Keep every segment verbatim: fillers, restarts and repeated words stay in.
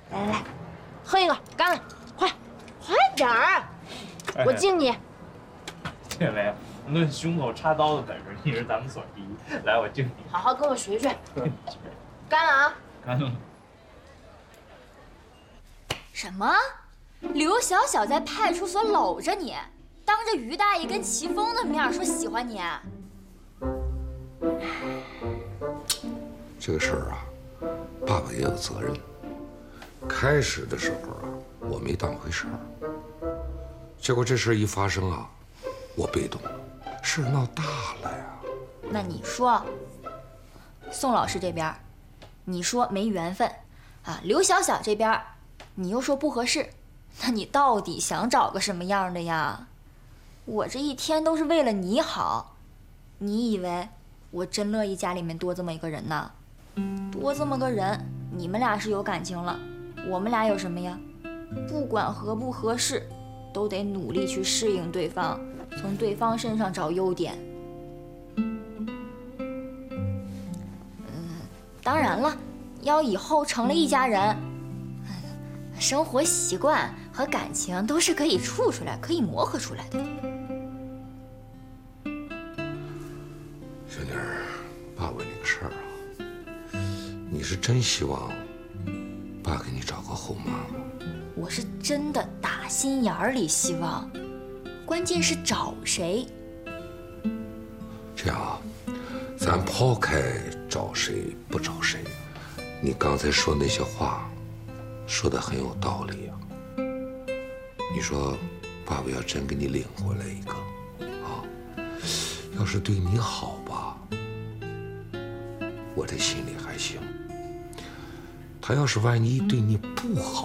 来来来，喝一个，干了，快，快点儿！我敬你。 这位，论胸口插刀的本事，你是咱们所第一。来，我敬你。 好好跟我学学。干了啊！ 干了。 什么？刘小小在派出所搂着你，当着于大爷跟齐峰的面说喜欢你？ 这个事儿啊，爸爸也有责任。开始的时候啊，我没当回事儿，结果这事儿一发生啊，我被动了，事儿闹大了呀。 那你说，宋老师这边，你说没缘分，啊，刘小小这边，你又说不合适，那你到底想找个什么样的呀？我这一天都是为了你好，你以为我真乐意家里面多这么一个人呢？多这么个人，你们俩是有感情了，我们俩有什么呀？不管合不合适，都得努力去适应对方，从对方身上找优点。嗯，当然了，要以后成了一家人，生活习惯和感情都是可以处出来、可以磨合出来的。 小妮儿，爸问你个事儿啊，你是真希望爸给你找个后妈吗？ 我是真的打心眼里希望，关键是找谁。 这样啊，咱抛开找谁不找谁，你刚才说那些话，说的很有道理啊。你说，爸爸要真给你领回来一个，啊，要是对你好吧，我这心里还行。他要是万一对你不好，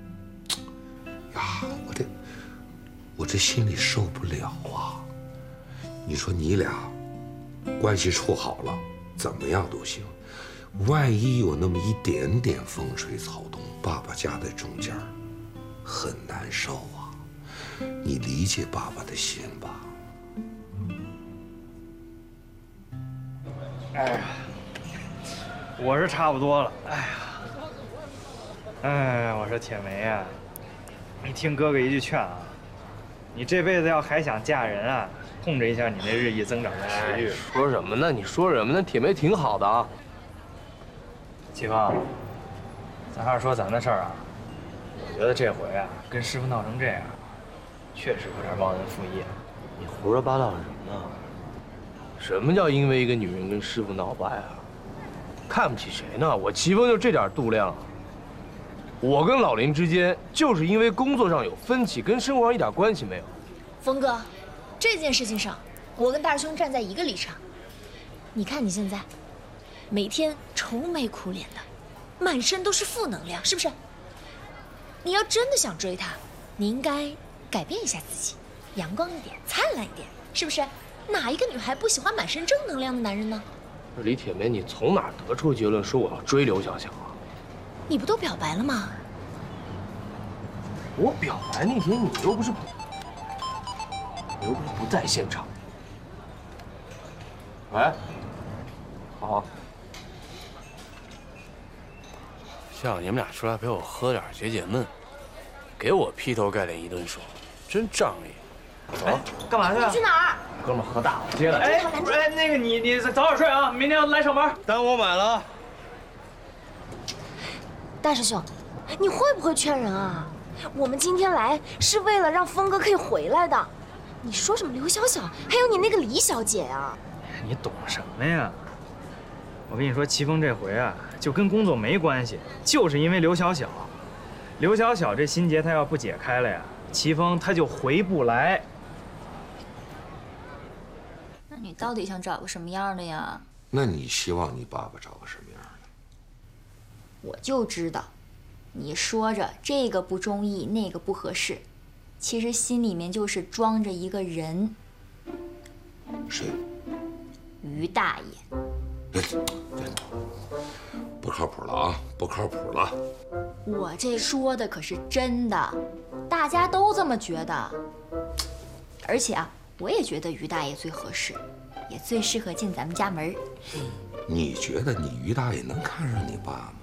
呀，我这我这心里受不了啊！你说你俩关系处好了，怎么样都行。万一有那么一点点风吹草动，爸爸夹在中间，很难受啊。你理解爸爸的心吧？ 哎呀，我是差不多了。哎呀。哎，我说铁梅啊，你听哥哥一句劝啊，你这辈子要还想嫁人啊，控制一下你那日益增长的食欲。 哎、说什么呢？你说什么呢？铁梅挺好的啊。 齐峰，咱还是说咱的事儿啊。我觉得这回啊，跟师傅闹成这样，确实有点忘恩负义了。 你胡说八道什么呢？什么叫因为一个女人跟师傅闹掰啊？看不起谁呢？我齐峰就这点度量。我跟老林之间就是因为工作上有分歧，跟生活上一点关系没有。 峰哥，这件事情上，我跟大师兄站在一个立场。你看你现在，每天愁眉苦脸的，满身都是负能量，是不是？你要真的想追他，你应该改变一下自己，阳光一点，灿烂一点，是不是？哪一个女孩不喜欢满身正能量的男人呢？ 李铁梅，你从哪儿得出结论说我要追刘小小啊？ 你不都表白了吗？ 我表白那天你又不是，你又不是不在现场。喂，好。 下午你们俩出来陪我喝点解解闷，给我劈头盖脸一顿说，真仗义。 哎，干嘛去啊？ 你去哪儿？ 哥们喝大了，接了。 哎，不是，哎，那个你你早点睡啊，明天要来上班。 单我买了。 大师兄，你会不会劝人啊？我们今天来是为了让峰哥可以回来的。你说什么刘小小，还有你那个李小姐啊？ 你懂什么呀？我跟你说，齐峰这回啊，就跟工作没关系，就是因为刘小小。刘小小这心结他要不解开了呀，齐峰他就回不来。 那你到底想找个什么样的呀？ 那你希望你爸爸找个什么样的？ 我就知道，你说着这个不中意，那个不合适，其实心里面就是装着一个人。 谁？ 于大爷。 别，不靠谱了啊！不靠谱了。 我这说的可是真的，大家都这么觉得。而且啊，我也觉得于大爷最合适，也最适合进咱们家门。 你觉得你于大爷能看上你爸吗？